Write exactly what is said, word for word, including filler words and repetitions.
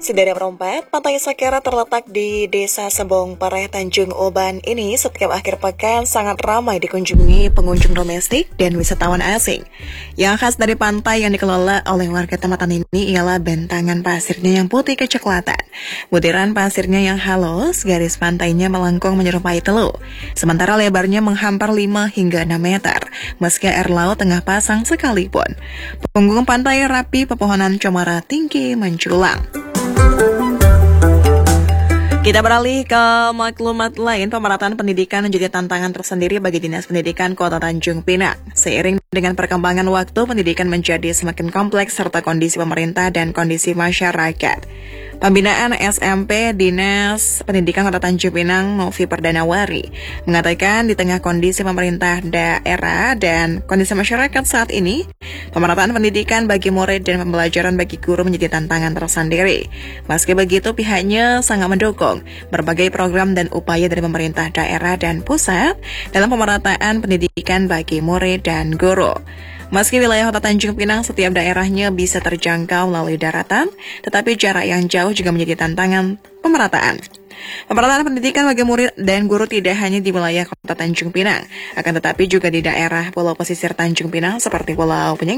Informasi dari Merompet, Pantai Sakera terletak di Desa Sembong Pareh, Tanjung Uban ini setiap akhir pekan sangat ramai dikunjungi pengunjung domestik dan wisatawan asing. Yang khas dari pantai yang dikelola oleh warga tempatan ini ialah bentangan pasirnya yang putih kecoklatan, butiran pasirnya yang halus, garis pantainya melengkung menyerupai teluk, sementara lebarnya menghampar lima hingga enam meter, meski air laut tengah pasang sekalipun. Punggung pantai rapi, pepohonan cemara tinggi menjulang. Kita beralih ke maklumat lain. Pemerataan pendidikan menjadi tantangan tersendiri bagi Dinas Pendidikan Kota Tanjung Pinang. Seiring dengan perkembangan waktu, pendidikan menjadi semakin kompleks serta kondisi pemerintah dan kondisi masyarakat. Pembinaan S M P Dinas Pendidikan Kota Tanjung Pinang, Novi Perdanawari, mengatakan di tengah kondisi pemerintah daerah dan kondisi masyarakat saat ini, pemerataan pendidikan bagi murid dan pembelajaran bagi guru menjadi tantangan tersendiri. Meski begitu, pihaknya sangat mendukung berbagai program dan upaya dari pemerintah daerah dan pusat dalam pemerataan pendidikan bagi murid dan guru. Meski wilayah Kota Tanjung Pinang setiap daerahnya bisa terjangkau melalui daratan, tetapi jarak yang jauh juga menjadi tantangan pemerataan. Pemerataan pendidikan bagi murid dan guru tidak hanya di wilayah Kota Tanjung Pinang, akan tetapi juga di daerah pulau pesisir Tanjung Pinang seperti Pulau Penyenggan,